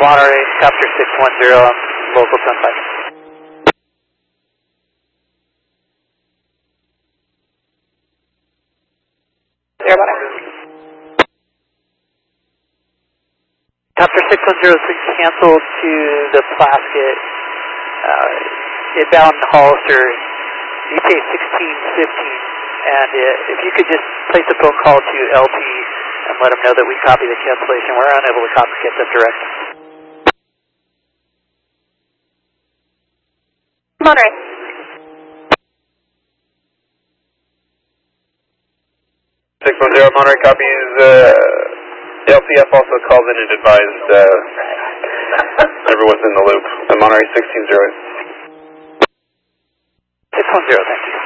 Monterey, Capture 610, local 10-5. Air Monterey. Capture 610 is canceled to the Plaskett, inbound Hollister, ETA 1615. And if you could just place a phone call to LP and let them know that we copy the cancellation. We're unable to get that direction. Monterey. 610 Monterey copies. LPF also called in and advised everyone's in the loop. Monterey 1608. 610, thank you.